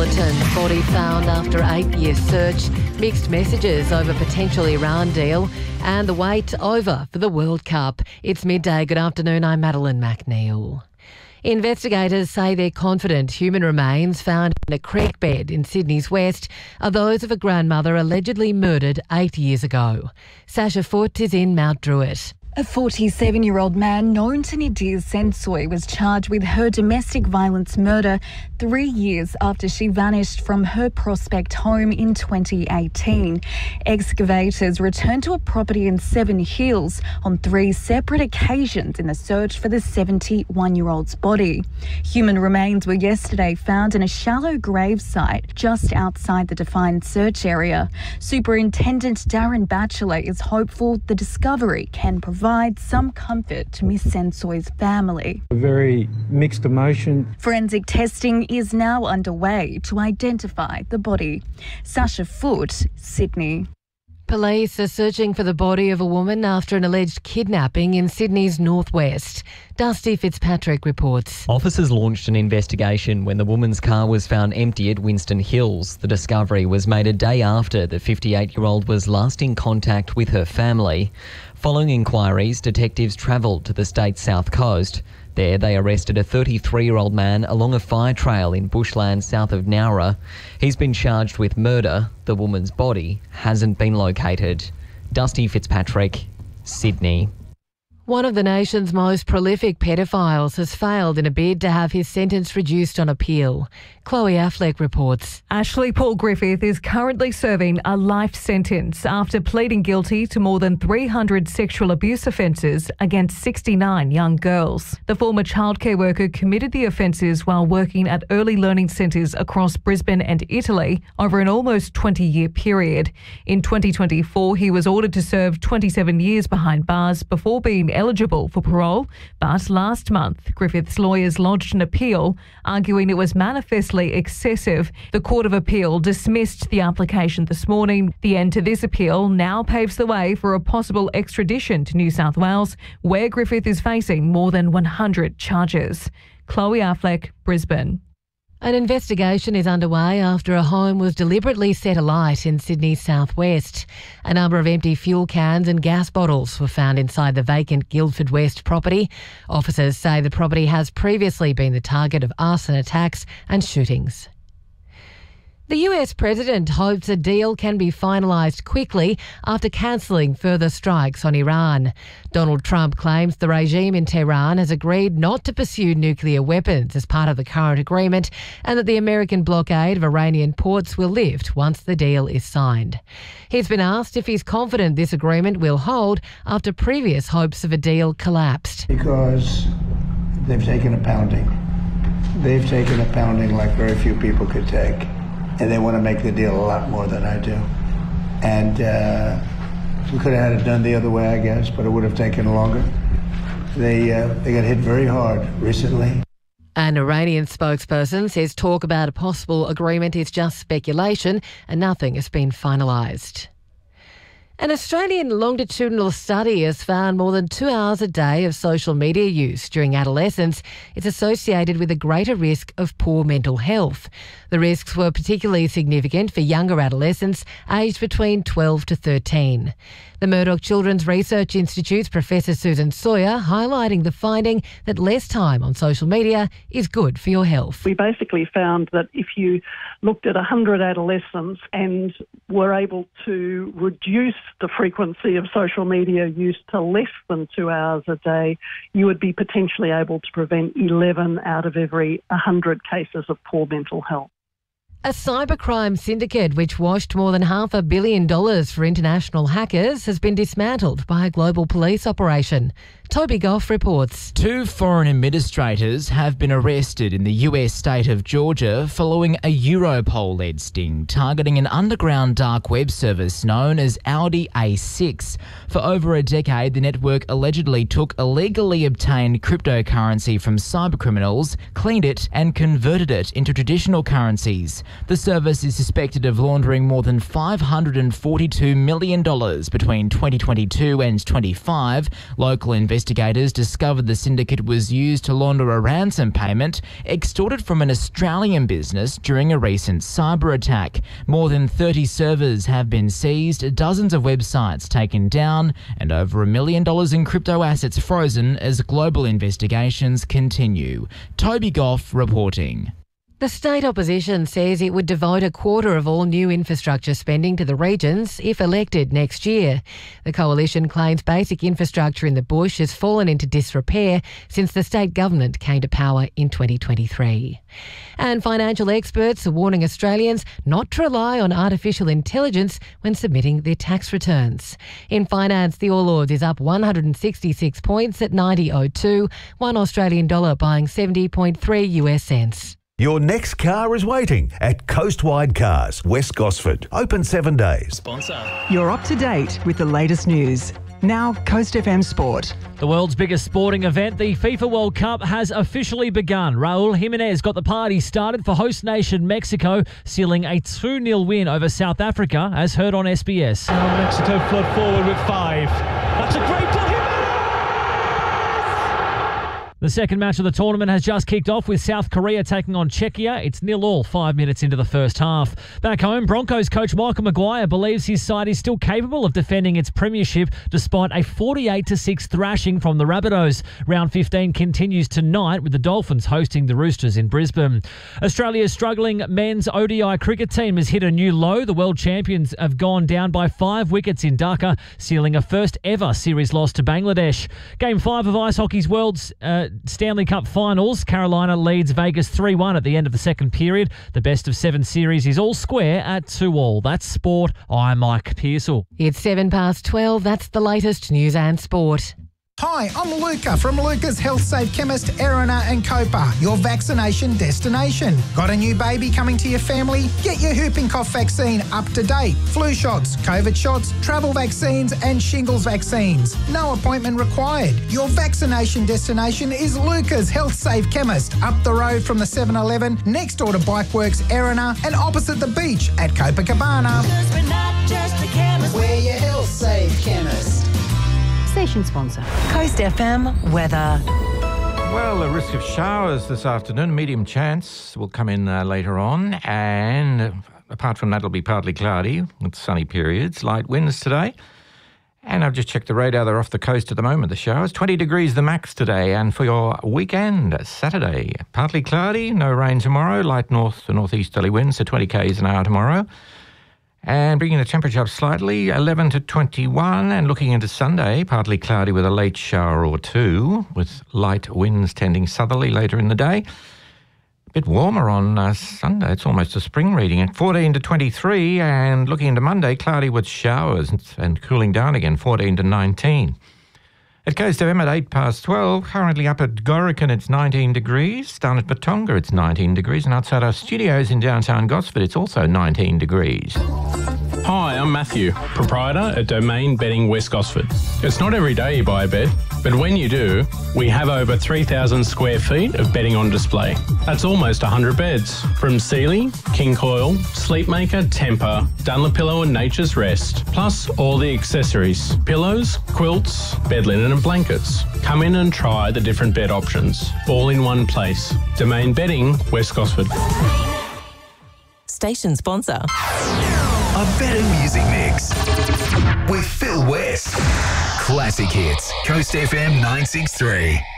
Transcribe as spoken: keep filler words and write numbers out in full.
Militant's body found after eight-year search, mixed messages over potential Iran deal, and the wait over for the World Cup. It's midday. Good afternoon, I'm Madeline McNeil. Investigators say they're confident human remains found in a creek bed in Sydney's west are those of a grandmother allegedly murdered eight years ago. Sasha Foote is in Mount Druitt. A forty-seven-year-old man known to Nadir Sensoy was charged with her domestic violence murder three years after she vanished from her Prospect home in twenty eighteen. Excavators returned to a property in Seven Hills on three separate occasions in the search for the seventy-one-year-old's body. Human remains were yesterday found in a shallow grave site just outside the defined search area. Superintendent Darren Batchelor is hopeful the discovery can provide provide some comfort to Miss Sensoy's family. A very mixed emotion. Forensic testing is now underway to identify the body. Sasha Foote, Sydney. Police are searching for the body of a woman after an alleged kidnapping in Sydney's northwest. Dusty Fitzpatrick reports. Officers launched an investigation when the woman's car was found empty at Winston Hills. The discovery was made a day after the fifty-eight-year-old was last in contact with her family. Following inquiries, detectives travelled to the state's south coast. There, they arrested a thirty-three-year-old man along a fire trail in bushland south of Nowra. He's been charged with murder. The woman's body hasn't been located. Dusty Fitzpatrick, Sydney. One of the nation's most prolific pedophiles has failed in a bid to have his sentence reduced on appeal. Chloe Affleck reports. Ashley Paul Griffith is currently serving a life sentence after pleading guilty to more than three hundred sexual abuse offences against sixty-nine young girls. The former childcare worker committed the offences while working at early learning centres across Brisbane and Italy over an almost twenty-year period. In twenty twenty-four, he was ordered to serve twenty-seven years behind bars before being eligible for parole, but last month Griffith's lawyers lodged an appeal arguing it was manifestly excessive. The Court of Appeal dismissed the application this morning. The end to this appeal now paves the way for a possible extradition to New South Wales, where Griffith is facing more than one hundred charges. Chloe Affleck, Brisbane. An investigation is underway after a home was deliberately set alight in Sydney's southwest. A number of empty fuel cans and gas bottles were found inside the vacant Guildford West property. Officers say the property has previously been the target of arson attacks and shootings. The U S president hopes a deal can be finalised quickly after cancelling further strikes on Iran. Donald Trump claims the regime in Tehran has agreed not to pursue nuclear weapons as part of the current agreement and that the American blockade of Iranian ports will lift once the deal is signed. He's been asked if he's confident this agreement will hold after previous hopes of a deal collapsed. Because they've taken a pounding. They've taken a pounding like very few people could take. And they want to make the deal a lot more than I do. And uh, we could have had it done the other way, I guess, but it would have taken longer. They, uh, they got hit very hard recently. An Iranian spokesperson says talk about a possible agreement is just speculation and nothing has been finalised. An Australian longitudinal study has found more than two hours a day of social media use during adolescence is associated with a greater risk of poor mental health. The risks were particularly significant for younger adolescents aged between twelve to thirteen. The Murdoch Children's Research Institute's Professor Susan Sawyer highlighting the finding that less time on social media is good for your health. We basically found that if you looked at one hundred adolescents and were able to reduce the frequency of social media use to less than two hours a day, you would be potentially able to prevent eleven out of every one hundred cases of poor mental health. A cybercrime syndicate which washed more than half a billion dollars for international hackers has been dismantled by a global police operation. Toby Goff reports. Two foreign administrators have been arrested in the U S state of Georgia following a Europol-led sting targeting an underground dark web service known as Audi A six. For over a decade, the network allegedly took illegally obtained cryptocurrency from cybercriminals, cleaned it and converted it into traditional currencies. The service is suspected of laundering more than five hundred forty-two million dollars between twenty twenty-two and twenty-five. Local investigators Investigators discovered the syndicate was used to launder a ransom payment extorted from an Australian business during a recent cyber attack. More than thirty servers have been seized, dozens of websites taken down, and over a million dollars in crypto assets frozen as global investigations continue. Toby Goff reporting. The state opposition says it would devote a quarter of all new infrastructure spending to the regions if elected next year. The coalition claims basic infrastructure in the bush has fallen into disrepair since the state government came to power in twenty twenty-three. And financial experts are warning Australians not to rely on artificial intelligence when submitting their tax returns. In finance, the All Ords is up one hundred sixty-six points at ninety oh two, one Australian dollar buying seventy point three US cents. Your next car is waiting at Coastwide Cars, West Gosford. Open seven days. Sponsor. You're up to date with the latest news. Now, Coast F M Sport. The world's biggest sporting event, the FIFA World Cup, has officially begun. Raul Jimenez got the party started for host nation Mexico, sealing a two nil win over South Africa, as heard on S B S. Now Mexico flood forward with five. That's a great play. The second match of the tournament has just kicked off with South Korea taking on Czechia. It's nil all five minutes into the first half. Back home, Broncos coach Michael Maguire believes his side is still capable of defending its premiership despite a forty-eight to six thrashing from the Rabbitohs. Round fifteen continues tonight with the Dolphins hosting the Roosters in Brisbane. Australia's struggling men's O D I cricket team has hit a new low. The world champions have gone down by five wickets in Dhaka, sealing a first ever series loss to Bangladesh. Game five of Ice Hockey's World's uh, Stanley Cup Finals. Carolina leads Vegas three one at the end of the second period. The best of seven series is all square at two all. That's sport. I'm Mike Pearsall. It's seven past twelve. That's the latest news and sport. Hi, I'm Luca from Luca's Health Safe Chemist, Erina and Copa, your vaccination destination. Got a new baby coming to your family? Get your whooping cough vaccine up to date. Flu shots, COVID shots, travel vaccines and shingles vaccines. No appointment required. Your vaccination destination is Luca's Health Safe Chemist, up the road from the seven eleven, next door to Bikeworks, Erina, and opposite the beach at Copacabana. We're not just a chemist. We're your Health Safe Chemist. Station sponsor. Coast F M weather. Well, a risk of showers this afternoon, medium chance, will come in uh, later on, and uh, apart from that it'll be partly cloudy with sunny periods, light winds today. And I've just checked the radar, they're off the coast at the moment, the showers. twenty degrees the max today, and for your weekend, Saturday, partly cloudy, no rain tomorrow, light north to northeasterly winds, so twenty k's an hour tomorrow. And bringing the temperature up slightly, eleven to twenty-one. And looking into Sunday, partly cloudy with a late shower or two, with light winds tending southerly later in the day. A bit warmer on uh, Sunday. It's almost a spring reading at fourteen to twenty-three. And looking into Monday, cloudy with showers and, and cooling down again, fourteen to nineteen. At Coast F M at eight past twelve, currently up at Gorican it's nineteen degrees, down at Patonga it's nineteen degrees, and outside our studios in downtown Gosford it's also nineteen degrees. Hi, I'm Matthew, proprietor at Domain Bedding West Gosford. It's not every day you buy a bed, but when you do, we have over three thousand square feet of bedding on display. That's almost one hundred beds, from Sealy, King Coil, Sleepmaker, Tempur, Dunlopillow and Nature's Rest, plus all the accessories, pillows, quilts, bed linen and blankets. Come in and try the different bed options, all in one place. Domain Bedding, West Gosford. Station sponsor. A better music mix with Phil West. Classic hits. Coast F M nine six three.